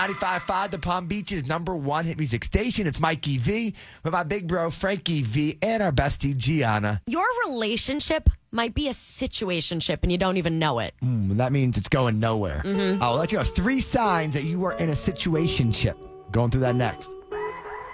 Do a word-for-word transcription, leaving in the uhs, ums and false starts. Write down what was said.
ninety-five point five, the Palm Beach's number one hit music station. It's Mikey V with my big bro, Frankie V, and our bestie, Gianna. Your relationship might be a situationship and you don't even know it. Mm, that means it's going nowhere. Mm-hmm. I'll let you know three signs that you are in a situationship. Going through that next.